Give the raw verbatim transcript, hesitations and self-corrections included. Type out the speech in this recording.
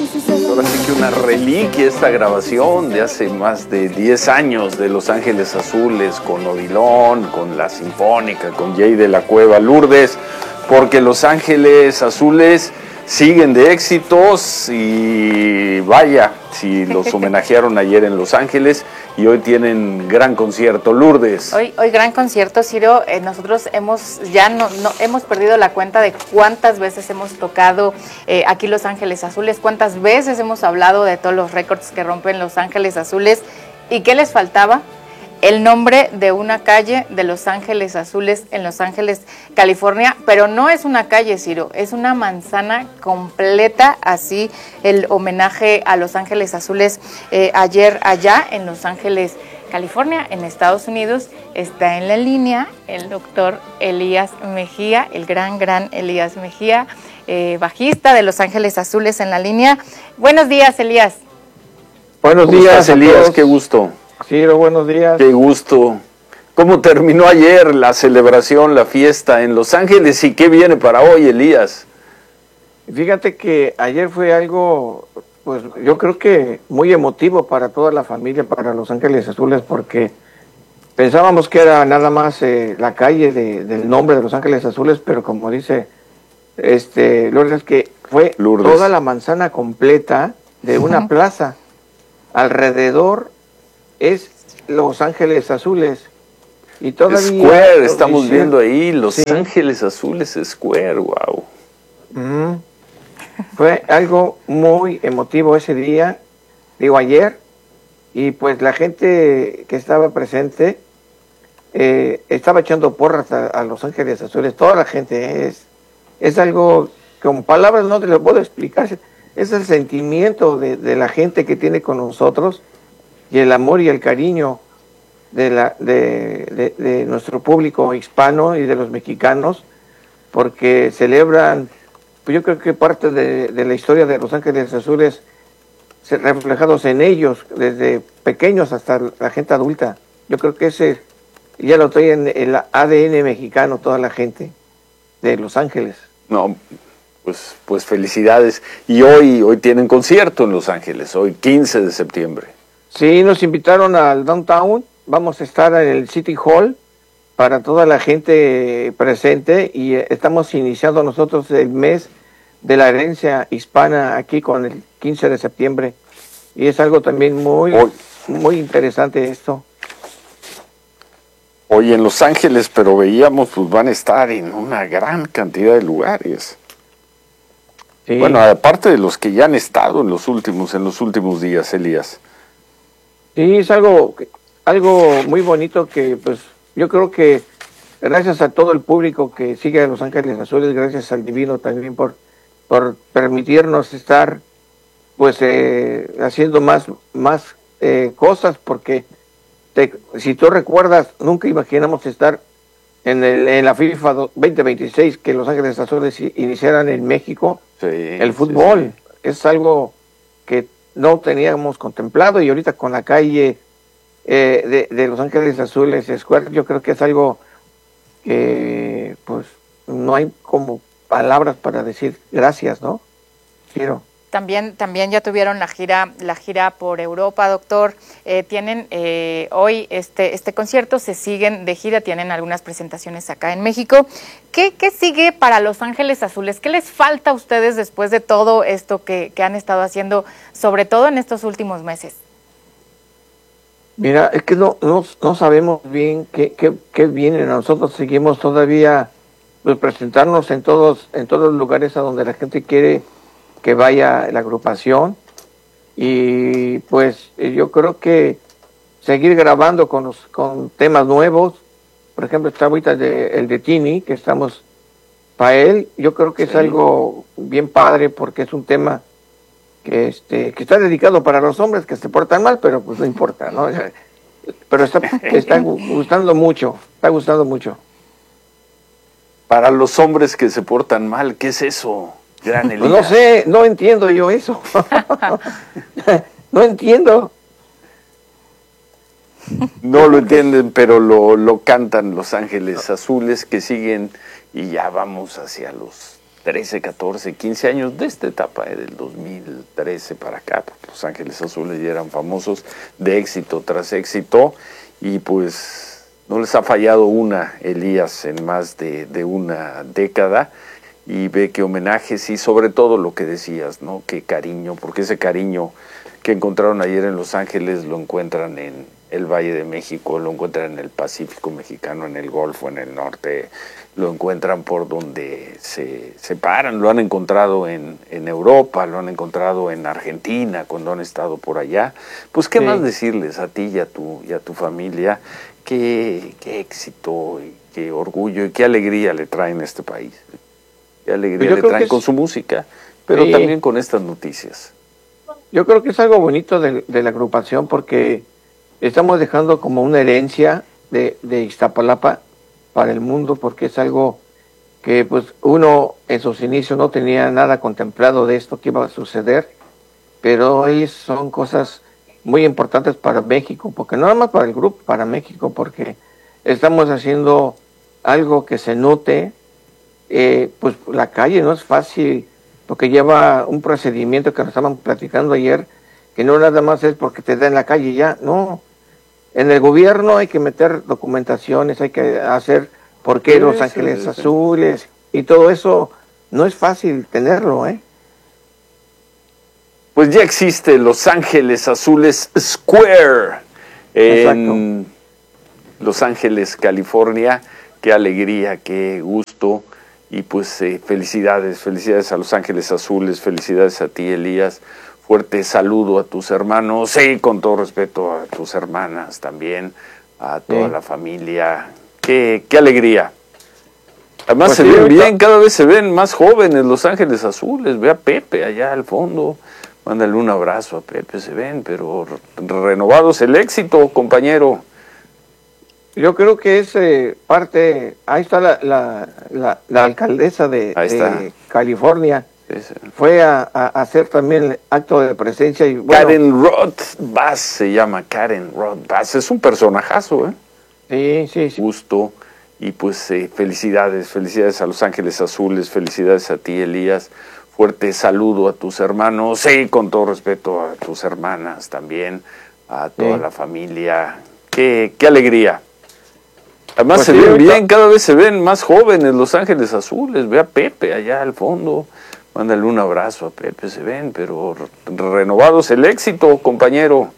Ahora sí que una reliquia esta grabación de hace más de diez años de Los Ángeles Azules, con Odilon, con la Sinfónica, con Jay de la Cueva, Lourdes, porque Los Ángeles Azules siguen de éxitos y vaya, si los homenajearon ayer en Los Ángeles y hoy tienen gran concierto. Lourdes. Hoy, hoy gran concierto, Ciro. Eh, nosotros hemos ya no, no hemos perdido la cuenta de cuántas veces hemos tocado eh, aquí Los Ángeles Azules, cuántas veces hemos hablado de todos los récords que rompen Los Ángeles Azules. ¿Y qué les faltaba? El nombre de una calle de Los Ángeles Azules en Los Ángeles, California, pero no es una calle, Ciro, es una manzana completa, así el homenaje a Los Ángeles Azules eh, ayer allá en Los Ángeles, California, en Estados Unidos. Está en la línea el doctor Elías Mejía, el gran, gran Elías Mejía, eh, bajista de Los Ángeles Azules en la línea. Buenos días, Elías. Buenos días, Elías, qué gusto. Ciro, buenos días. Qué gusto. ¿Cómo terminó ayer la celebración, la fiesta en Los Ángeles y qué viene para hoy, Elías? Fíjate que ayer fue algo, pues yo creo que muy emotivo para toda la familia, para Los Ángeles Azules, porque pensábamos que era nada más eh, la calle de, del nombre de Los Ángeles Azules, pero como dice este Lourdes, que fue Lourdes. Toda la manzana completa de una uh-huh. plaza. Alrededor es Los Ángeles Azules. Y todavía Square, estamos dicen, viendo ahí, Los sí. Ángeles Azules Square, wow. Mm. Fue algo muy emotivo ese día, digo ayer, y pues la gente que estaba presente eh, estaba echando porras a, a Los Ángeles Azules, toda la gente, es, es algo, con palabras no te lo puedo explicar, es el sentimiento de, de la gente que tiene con nosotros, y el amor y el cariño de, la, de, de, de nuestro público hispano y de los mexicanos, porque celebran, pues yo creo que parte de, de la historia de Los Ángeles Azules reflejados en ellos, desde pequeños hasta la gente adulta. Yo creo que ese ya lo trae en el A D N mexicano, toda la gente de Los Ángeles. No, pues, pues felicidades. Y hoy, hoy tienen concierto en Los Ángeles, hoy quince de septiembre. Sí, nos invitaron al Downtown, vamos a estar en el City Hall para toda la gente presente y estamos iniciando nosotros el mes de la herencia hispana aquí con el quince de septiembre y es algo también muy, hoy, muy interesante esto. Hoy en Los Ángeles, pero veíamos pues van a estar en una gran cantidad de lugares. Sí. Bueno, aparte de los que ya han estado en los últimos, en los últimos días, Elías. Sí, es algo, algo muy bonito que pues yo creo que gracias a todo el público que sigue a Los Ángeles Azules, gracias al Divino también por, por permitirnos estar pues eh, haciendo más, más eh, cosas, porque te, si tú recuerdas, nunca imaginamos estar en, el, en la FIFA veinte veintiséis, que Los Ángeles Azules iniciaran en México, sí, el fútbol, sí, sí. Es algo que no teníamos contemplado y ahorita con la calle eh, de, de Los Ángeles Azules Square, yo creo que es algo que pues no hay como palabras para decir gracias, ¿no? Quiero. También, también ya tuvieron la gira, la gira por Europa, doctor. Eh, tienen eh, hoy este, este concierto, se siguen de gira, tienen algunas presentaciones acá en México. ¿Qué, qué sigue para Los Ángeles Azules? ¿Qué les falta a ustedes después de todo esto que, que han estado haciendo, sobre todo en estos últimos meses? Mira, es que no, no, no sabemos bien qué, qué, qué viene. Nosotros seguimos todavía pues, presentarnos en todos, en todos los lugares a donde la gente quiere que vaya la agrupación y pues yo creo que seguir grabando con los con temas nuevos, por ejemplo está ahorita de, el de Tini que estamos para él, yo creo que sí. Es algo bien padre porque es un tema que este que está dedicado para los hombres que se portan mal, pero pues no importa, ¿no? Pero está, está gustando mucho, está gustando mucho. Para los hombres que se portan mal, ¿qué es eso? Gran Elías. Pues no sé, no entiendo yo eso. No entiendo. No lo entienden, pero lo, lo cantan Los Ángeles Azules que siguen y ya vamos hacia los trece, catorce, quince años de esta etapa, eh, del dos mil trece para acá, porque Los Ángeles Azules ya eran famosos de éxito tras éxito, y pues no les ha fallado una, Elías, en más de, de una década, y ve que homenajes y sobre todo lo que decías, ¿no? Qué cariño, porque ese cariño que encontraron ayer en Los Ángeles lo encuentran en el Valle de México, lo encuentran en el Pacífico Mexicano, en el Golfo, en el norte, lo encuentran por donde se separan, lo han encontrado en, en Europa, lo han encontrado en Argentina cuando han estado por allá. Pues qué sí. más decirles a ti y a tu, y a tu familia, qué, qué éxito, y qué orgullo y qué alegría le traen a este país. Qué alegría le traen con su música, pero sí. también con estas noticias. Yo creo que es algo bonito de, de la agrupación, porque estamos dejando como una herencia de, de Iztapalapa para el mundo, porque es algo que pues uno en sus inicios no tenía nada contemplado de esto que iba a suceder, pero hoy son cosas muy importantes para México, porque no nada más para el grupo, para México, porque estamos haciendo algo que se note. Eh, pues la calle no es fácil, porque lleva un procedimiento que nos estaban platicando ayer, que no nada más es porque te da en la calle ya, no. En el gobierno hay que meter documentaciones, hay que hacer por qué sí, Los Ángeles sí, sí. Azules, y todo eso no es fácil tenerlo, ¿eh? Pues ya existe Los Ángeles Azules Square en Exacto. Los Ángeles, California. Qué alegría, qué gusto. Y pues eh, felicidades, felicidades a Los Ángeles Azules, felicidades a ti, Elías. Fuerte saludo a tus hermanos, sí, con todo respeto a tus hermanas también, a toda sí. la familia. Qué, qué alegría. Además pues se sí, ven ahorita. bien, cada vez se ven más jóvenes Los Ángeles Azules. Ve a Pepe allá al fondo, mándale un abrazo a Pepe, se ven, pero renovados el éxito, compañero. Yo creo que es eh, parte, ahí está la, la, la, la alcaldesa de, de California, sí, sí. fue a, a hacer también el acto de presencia. Y, bueno, Karen Roth Bass se llama, Karen Roth Bass, es un personajazo, ¿eh? Sí, sí, sí. Gusto, y pues eh, felicidades, felicidades a Los Ángeles Azules, felicidades a ti, Elías. Fuerte saludo a tus hermanos, sí, con todo respeto a tus hermanas también, a toda sí. la familia. Qué, qué alegría. Además pues se sí, ven ahorita. bien, cada vez se ven más jóvenes Los Ángeles Azules. Ve a Pepe allá al fondo, mándale un abrazo a Pepe, se ven, pero renovados el éxito, compañero.